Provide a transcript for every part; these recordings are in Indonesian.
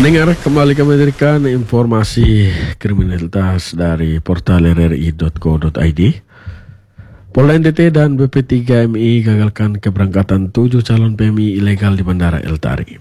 Dengar kembali kami hadirkan informasi kriminalitas dari portal rri.co.id. Polda NTT dan BP3MI gagalkan keberangkatan 7 calon PMI ilegal di Bandara El Tari.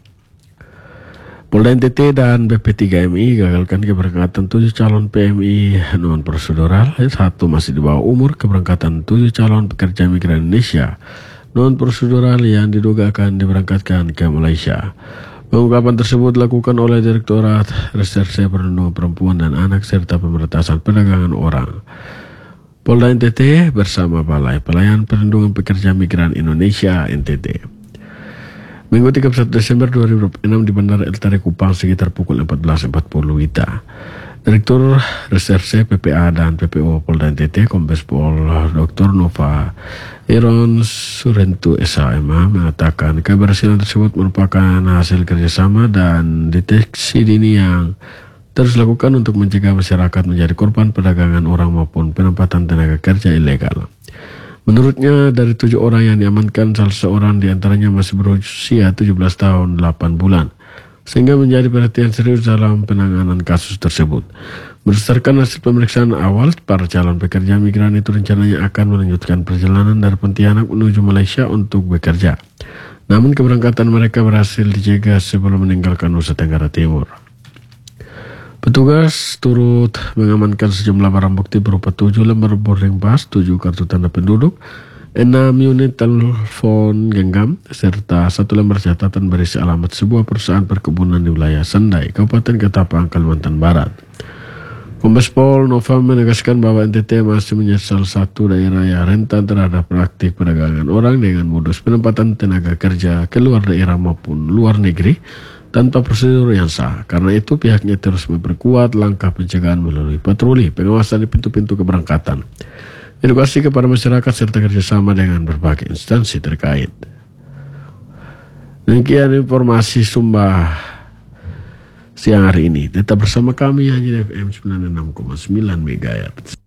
Polda NTT dan BP3MI gagalkan keberangkatan 7 calon PMI non prosedural. Satu masih di bawah umur. Keberangkatan 7 calon pekerja migran Indonesia non prosedural yang diduga akan diberangkatkan ke Malaysia. Pengungkapan tersebut dilakukan oleh Direktorat Reserse Perlindungan Perempuan dan Anak serta Pemberantasan Perdagangan Orang. Polda NTT bersama Balai Pelayanan Perlindungan Pekerja Migran Indonesia NTT. Minggu 31 Desember 2006 di Bandara El Tari Kupang sekitar pukul 14.40 WITA. Direktur Reserse PPA dan PPO Polda NTT Kombes Pol Dr. Nova Iron Surentu SHMA mengatakan keberhasilan tersebut merupakan hasil kerjasama dan deteksi dini yang terus dilakukan untuk mencegah masyarakat menjadi korban perdagangan orang maupun penempatan tenaga kerja ilegal. Menurutnya, dari 7 orang yang diamankan, salah seorang diantaranya masih berusia 17 tahun 8 bulan, sehingga menjadi perhatian serius dalam penanganan kasus tersebut. Berdasarkan hasil pemeriksaan awal, para calon pekerja migran itu rencananya akan melanjutkan perjalanan dari Pontianak menuju Malaysia untuk bekerja. Namun keberangkatan mereka berhasil dijaga sebelum meninggalkan Nusa Tenggara Timur. Petugas turut mengamankan sejumlah barang bukti berupa 7 lembar boarding pass, 7 kartu tanda penduduk, 6 unit telepon genggam, serta 1 lembar catatan berisi alamat sebuah perusahaan perkebunan di wilayah Sendai, Kabupaten Ketapang, Kalimantan Barat. Kombes Pol Nova menegaskan bahwa NTT masih menjadi salah satu daerah yang rentan terhadap praktik perdagangan orang dengan modus penempatan tenaga kerja ke luar daerah maupun luar negeri tanpa prosedur yang sah. Karena itu pihaknya terus memperkuat langkah pencegahan melalui patroli, pengawasan di pintu-pintu keberangkatan, edukasi kepada masyarakat serta kerjasama dengan berbagai instansi terkait. Demikian informasi Sumba siang hari ini. Tetap bersama kami hanya di FM 96,9 MHz.